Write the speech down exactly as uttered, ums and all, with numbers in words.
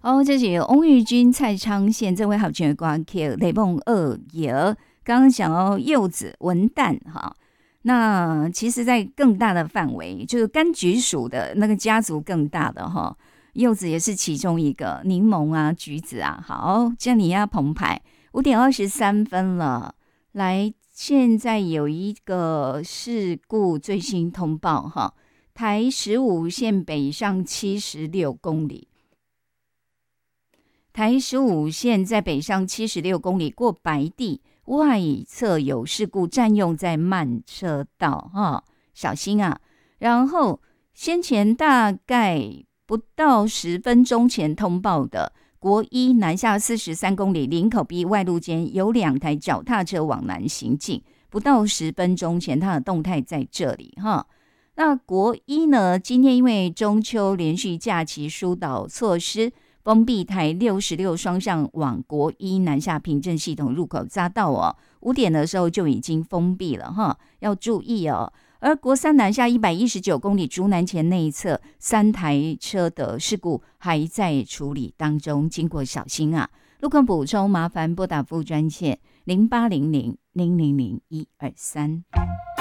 哦，这是翁玉君、蔡昌宪这位好朋友歌曲《雷梦二爷》。刚刚讲哦，柚子、文旦哈，那其实在更大的范围，就是柑橘属的那个家族更大的哈，柚子也是其中一个，柠檬啊、橘子啊。好，这里要澎湃，五点二十三分了。来，现在有一个事故最新通报哈，台十五线北上七十六公里。台十五线在北上七十六公里过白地外侧有事故，占用在慢车道哈，小心啊！然后先前大概不到十分钟前通报的国一南下四十三公里林口 B 外路间有两台脚踏车往南行进，不到十分钟前它的动态在这里哈。那国一呢，今天因为中秋连续假期疏导措施，封闭台六十六双向往国一南下平镇系统入口匝道哦，五点的时候就已经封闭了哈，要注意哦。而国三南下一百一十九公里竹南前内侧三台车的事故还在处理当中，经过小心啊。路况补充麻烦拨打服务专线零八零零零零零一二三。